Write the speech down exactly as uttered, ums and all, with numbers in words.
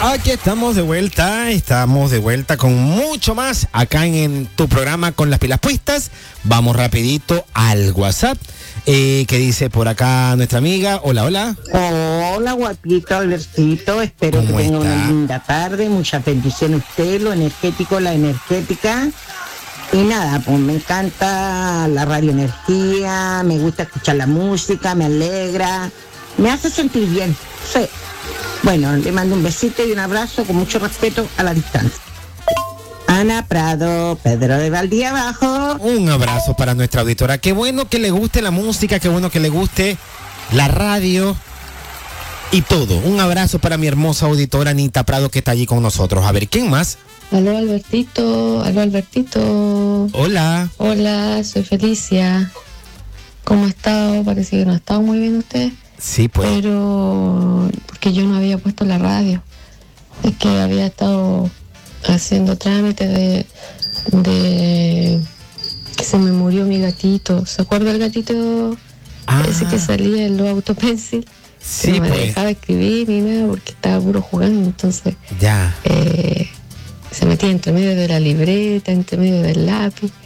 Aquí estamos de vuelta, estamos de vuelta con mucho más acá en, en tu programa Con las Pilas Puestas. Vamos rapidito al WhatsApp, eh, que dice por acá nuestra amiga. Hola, hola. Hola, guapito Albertito, espero que tenga una linda tarde, muchas bendiciones a usted, lo energético, la energética. Y nada, pues me encanta la radioenergía, me gusta escuchar la música, me alegra, me hace sentir bien, sí. Bueno, le mando un besito y un abrazo con mucho respeto a la distancia. Ana Prado, Pedro de Valdía Abajo. Un abrazo para nuestra auditora. Qué bueno que le guste la música, qué bueno que le guste la radio y todo. Un abrazo para mi hermosa auditora Anita Prado, que está allí con nosotros. A ver, ¿quién más? Aló Albertito, aló Albertito. Hola. Hola, soy Felicia. ¿Cómo ha estado? Parece que no ha estado muy bien usted. Sí, pues. Pero porque yo no había puesto la radio. Es que había estado haciendo trámites de, de que se me murió mi gatito. ¿Se acuerda el gatito? Ah. Ese que salía en los autopencil. Sí, no me pues. dejaba escribir ni nada porque estaba puro jugando. Entonces ya eh, se metía entre medio de la libreta, entre medio del lápiz.